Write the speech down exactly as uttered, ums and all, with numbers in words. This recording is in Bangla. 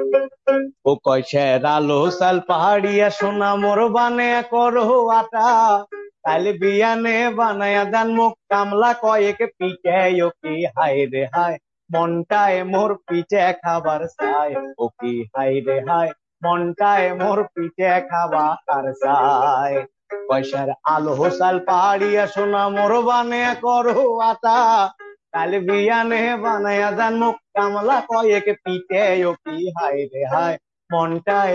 ও কয়সের আলো সাল পাহাড়িয়া সোনা মোর বানে করো আটা, তাইলে বিয়ানে বানায়া দান মুখ কামলা কয়েক পিঠে ও কি হায় রে হায়, মনটায় মোর পিঠে খাবার চায়। ও কি হায় রে হায়, মনটায় মোর পিঠে খাবার চায়। পয়সার আলো সাল পাহাড়িয়া সোনা মোর বানে করো আটা, তাইলে বিয়ানে বানায়া দান মুখ কামলা কয়েক পিঠে ও কি হায় রে হায়, মনটায়